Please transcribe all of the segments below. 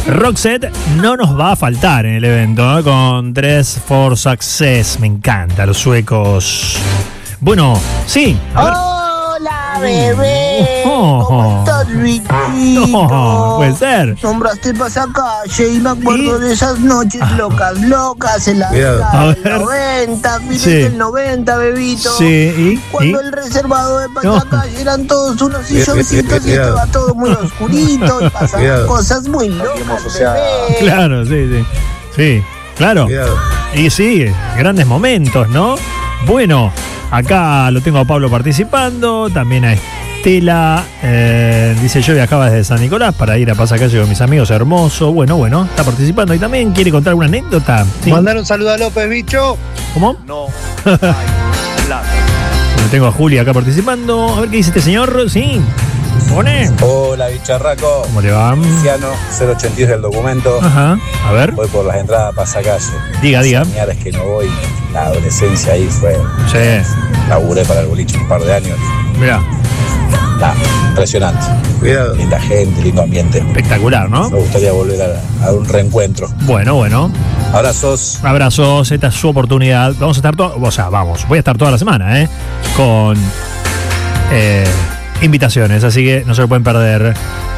Roxette no nos va a faltar en el evento, ¿eh? Con Dress for Success. Me encanta, los suecos. Bueno, sí, a ver. Hola, bebé. ¿Cómo estás, Luisito? No, puede ser. Nombraste Pasacalle y me acuerdo de esas noches locas en la década del 90, fines del 90, bebito. Sí, Cuando el reservado de Pasacalle eran todos unos silloncitos y estaba todo muy oscurito y pasaban cosas muy locas, bebé. Claro, sí, claro. Y sí, grandes momentos, ¿no? Bueno, acá lo tengo a Pablo participando, también a Estela, dice yo viajaba desde San Nicolás para ir a Pasacalle con mis amigos, hermoso. Bueno, está participando y también quiere contar una anécdota. ¿Sí? Mandar un saludo a López, bicho. ¿Cómo? No. Lo tengo a Julia acá participando. A ver qué dice este señor. Sí. Pone. Hola, bicharraco. ¿Cómo le va? Luciano, 082 del documento. Ajá. A ver. Voy por las entradas a Pasacalle. Diga. Señales que no voy. La adolescencia ahí fue. Sí. Laburé para el boliche un par de años. Mirá. Impresionante. Cuidado. Linda gente, lindo ambiente. Espectacular, ¿no? Me gustaría volver a un reencuentro. Bueno. Abrazos. Esta es su oportunidad. Vamos a estar voy a estar toda la semana, con invitaciones, así que no se lo pueden perder.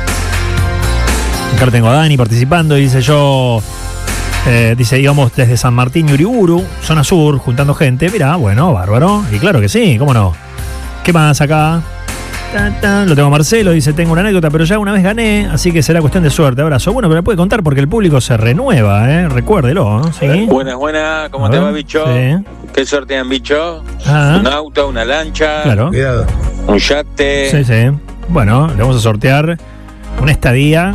Acá tengo a Dani participando y dice, íbamos desde San Martín y Uriburu, zona sur, juntando gente. Mirá, bueno, bárbaro. Y claro que sí, ¿cómo no? ¿Qué más acá? Lo tengo a Marcelo, dice, tengo una anécdota, pero ya una vez gané, así que será cuestión de suerte. Abrazo. Bueno, pero la puede contar porque el público se renueva, recuérdelo, ¿no? ¿Sí? Buenas, ¿cómo te va, bicho? Sí. ¿Qué sortean, bicho? Ah. Un auto, una lancha, Claro. Cuidado. un yate. Sí. Bueno, le vamos a sortear una estadía.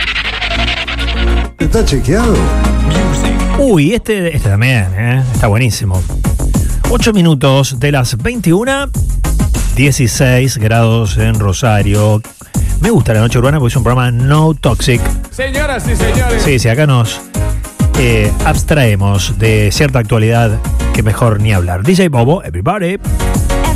¿Está chequeado? Uy, este también, está buenísimo. 8 minutos de las 21, 16 grados en Rosario. Me gusta la noche urbana porque es un programa no toxic. Señoras y señores. Sí, acá nos abstraemos de cierta actualidad que mejor ni hablar. DJ Bobo, everybody.